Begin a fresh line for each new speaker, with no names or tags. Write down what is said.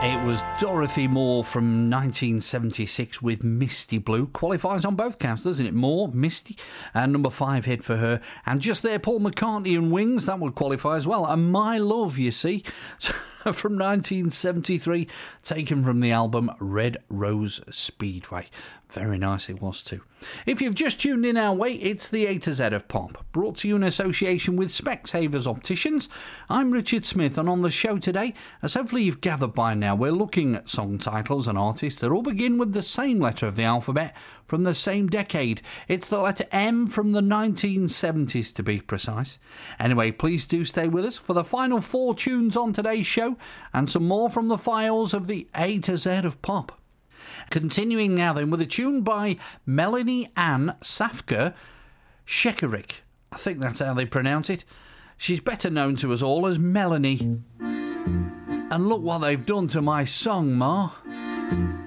It was Dorothy Moore from 1976 with Misty Blue. Qualifies on both counts, doesn't it? Moore, Misty, and number 5 hit for her. And just there, Paul McCartney and Wings, that would qualify as well. And My Love, you see, from 1973, taken from the album Red Rose Speedway. Very nice it was too. If you've just tuned in our way, it's the A to Z of Pop, brought to you in association with Specsavers Opticians. I'm Richard Smith, and on the show today, as hopefully you've gathered by now, we're looking at song titles and artists that all begin with the same letter of the alphabet from the same decade. It's the letter M from the 1970s to be precise. Anyway, please do stay with us for the final 4 tunes on today's show and some more from the files of the A to Z of Pop. Continuing now then with a tune by Melanie Ann Safka Shekarik. I think that's how they pronounce it. She's better known to us all as Melanie. And look what they've done to my song, Ma.